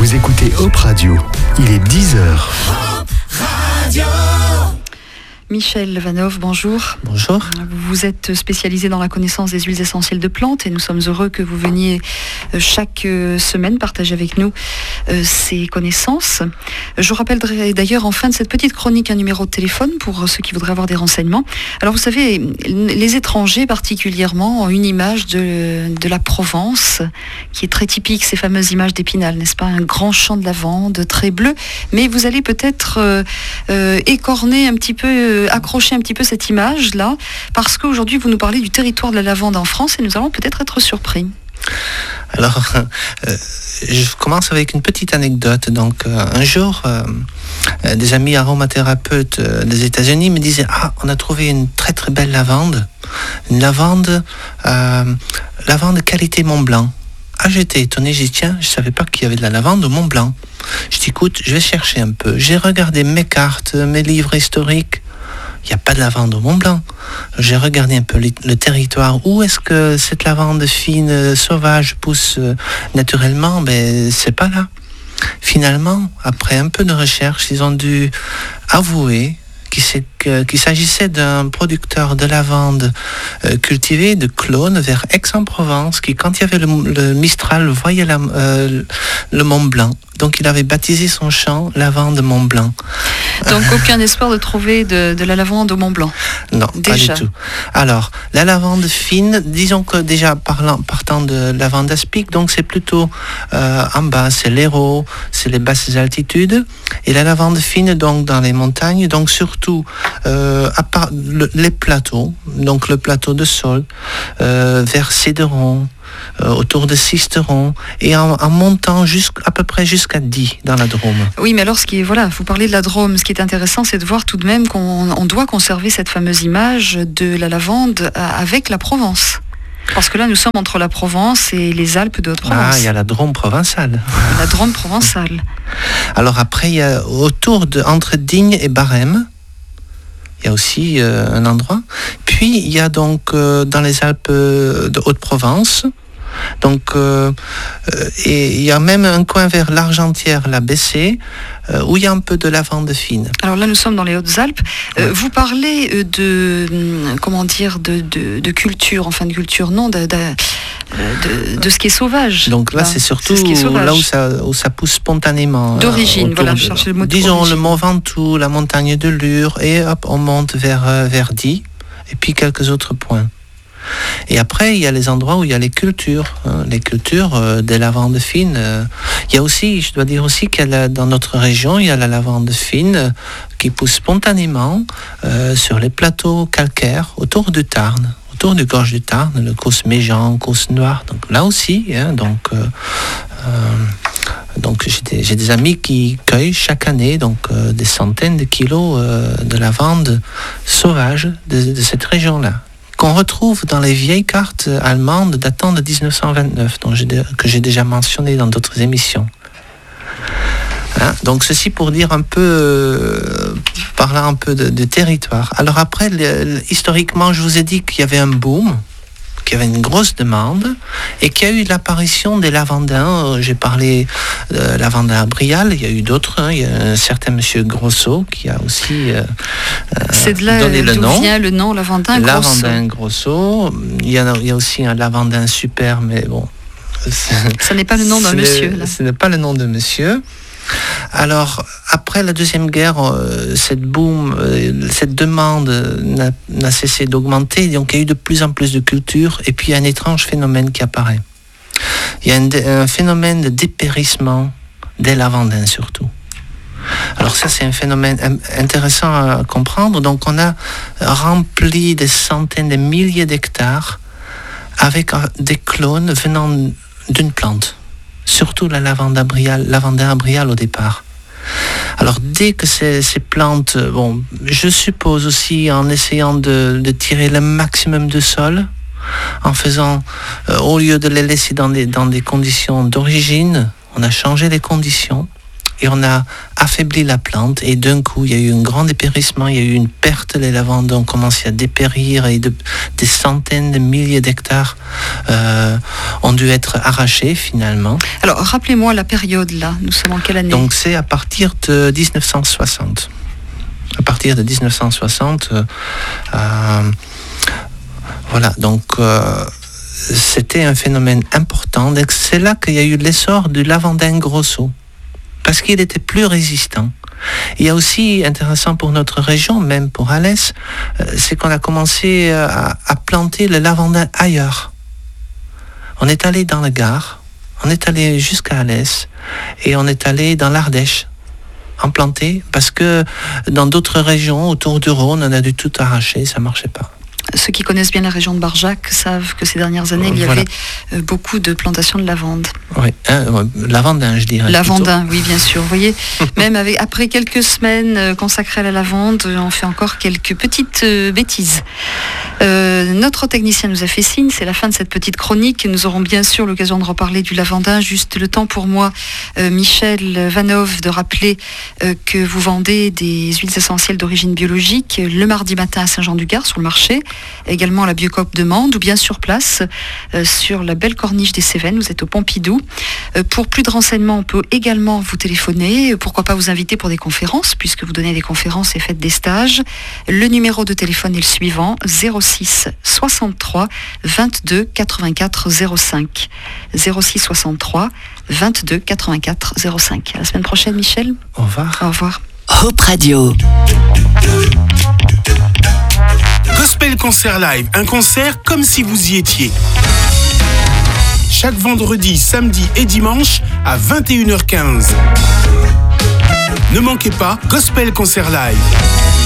Vous écoutez Hop Radio, il est 10h. Hop Radio. Michel Vanoff, bonjour. Bonjour. Vous êtes spécialisé dans la connaissance des huiles essentielles de plantes et nous sommes heureux que vous veniez chaque semaine partager avec nous ces connaissances. Je vous rappellerai d'ailleurs en fin de cette petite chronique un numéro de téléphone pour ceux qui voudraient avoir des renseignements. Alors vous savez, les étrangers particulièrement ont une image de la Provence qui est très typique, ces fameuses images d'Épinal, n'est-ce pas? Un grand champ de lavande très bleu, mais vous allez peut-être écorner un petit peu, accrocher un petit peu cette image-là, parce qu'aujourd'hui vous nous parlez du territoire de la lavande en France et nous allons peut-être être surpris. Alors, je commence avec une petite anecdote. Donc, un jour, des amis aromathérapeutes des États-Unis me disaient: ah, on a trouvé une très très belle lavande, une lavande qualité Mont Blanc. Ah, j'étais étonné, j'ai dit tiens, je savais pas qu'il y avait de la lavande au Mont Blanc. Je dis écoute, je vais chercher un peu. J'ai regardé mes cartes, mes livres historiques. Il n'y a pas de lavande au Mont Blanc. J'ai regardé un peu le territoire. Où est-ce que cette lavande fine, sauvage, pousse naturellement? Ben, c'est pas là. Finalement, après un peu de recherche, ils ont dû avouer qu'il s'agissait d'un producteur de lavande cultivé de clones vers Aix-en-Provence, qui, quand il y avait le Mistral, voyait le Mont Blanc. Donc il avait baptisé son champ Lavande Mont Blanc. Donc aucun espoir de trouver de la lavande au Mont Blanc? Non, déjà. Pas du tout. Alors, la lavande fine, disons que déjà partant de lavande aspic, donc c'est plutôt en bas, c'est l'Hérault, c'est les basses altitudes. Et la lavande fine, donc dans les montagnes, donc surtout les plateaux, donc le plateau de Saule, vers Céderon, autour de Sisteron, et en montant à peu près jusqu'à Die dans la Drôme. Oui, mais alors vous parlez de la Drôme, ce qui est intéressant, c'est de voir tout de même qu'on doit conserver cette fameuse image de la lavande avec la Provence. Parce que là, nous sommes entre la Provence et les Alpes de Haute-Provence. Ah, il y a la Drôme provençale. La Drôme provençale. Alors après, il y a entre Digne et Barème, il y a aussi un endroit. Puis il y a donc dans les Alpes de Haute-Provence. Donc, et il y a même un coin vers l'Argentière, la Bessée, où il y a un peu de lavande fine. Alors là, nous sommes dans les Hautes-Alpes. Ouais. Vous parlez de culture, enfin de culture, non, de ce qui est sauvage. Donc là, c'est surtout là où ça pousse spontanément. D'origine, voilà, je cherchais le mot disons d'origine. le Mont Ventoux, la montagne de Lure, et hop, on monte vers Die, et puis quelques autres points. Et après, il y a les endroits où il y a les cultures des lavandes fines. Il y a aussi, je dois dire aussi dans notre région, il y a la lavande fine qui pousse spontanément sur les plateaux calcaires autour du Tarn, autour du gorge du Tarn, le Causse Méjean, Causse Noire. Donc là aussi, donc j'ai des amis qui cueillent chaque année des centaines de kilos de lavande sauvage de cette région-là, qu'on retrouve dans les vieilles cartes allemandes datant de 1929, que j'ai déjà mentionné dans d'autres émissions. Hein? Donc ceci pour dire un peu, parler un peu de territoire. Alors après, historiquement, je vous ai dit qu'il y avait un boom, qu'il y avait une grosse demande, et qu'il y a eu l'apparition des lavandins. J'ai parlé de lavandin à Brial, il y a eu d'autres, hein. Il y a un certain monsieur Grosso qui a aussi c'est de là donné le nom. D'où vient le nom lavandin Grosso. Lavandin Grosso. Il y a aussi un lavandin super, mais bon. Ça n'est pas le nom d'un monsieur. Là. Ce n'est pas le nom de monsieur. Alors, après la Deuxième Guerre, cette demande n'a cessé d'augmenter, donc il y a eu de plus en plus de cultures, et puis il y a un étrange phénomène qui apparaît. Il y a un phénomène de dépérissement des lavandins surtout. Alors ça, c'est un phénomène intéressant à comprendre. Donc on a rempli des centaines, des milliers d'hectares avec des clones venant d'une plante. Surtout la lavandin à Brial au départ. Alors dès que ces plantes, je suppose aussi en essayant de tirer le maximum de sol, en faisant, au lieu de les laisser dans des conditions d'origine, on a changé les conditions. et on a affaibli la plante, et d'un coup il y a eu un grand dépérissement, il y a eu une perte, les lavandes ont commencé à dépérir, et des centaines de milliers d'hectares ont dû être arrachés finalement. Alors rappelez-moi la période là, nous sommes en quelle année? Donc c'est à partir de 1960. À partir de 1960, voilà, donc c'était un phénomène important. Donc, c'est là qu'il y a eu l'essor du lavandin grosso, parce qu'il était plus résistant. Il y a aussi, intéressant pour notre région, même pour Alès, c'est qu'on a commencé à planter le lavandin ailleurs. On est allé dans le Gard, on est allé jusqu'à Alès, et on est allé dans l'Ardèche, en planter, parce que dans d'autres régions, autour du Rhône, on a dû tout arracher, ça ne marchait pas. Ceux qui connaissent bien la région de Barjac savent que ces dernières années, il y avait beaucoup de plantations de lavande. Oui, lavandin, je dirais. Lavandin, plutôt. Oui, bien sûr. Vous voyez, même après quelques semaines consacrées à la lavande, on fait encore quelques petites bêtises. Notre technicien nous a fait signe, c'est la fin de cette petite chronique. Nous aurons bien sûr l'occasion de reparler du lavandin. Juste le temps pour moi, Michel Vanov, de rappeler que vous vendez des huiles essentielles d'origine biologique le mardi matin à Saint-Jean-du-Gard sur le marché, également à la Biocoop de Mende, ou bien sur place sur la belle corniche des Cévennes. Vous êtes au Pompidou. Pour plus de renseignements, on peut également vous téléphoner. Pourquoi pas vous inviter pour des conférences, puisque vous donnez des conférences et faites des stages. Le numéro de téléphone est le suivant: 06 63 22 84 05. 06 63 22 84 05. À la semaine prochaine, Michel. Au revoir. Au revoir. Hope Radio. Gospel Concert Live, un concert comme si vous y étiez. Chaque vendredi, samedi et dimanche à 21h15. Ne manquez pas Gospel Concert Live.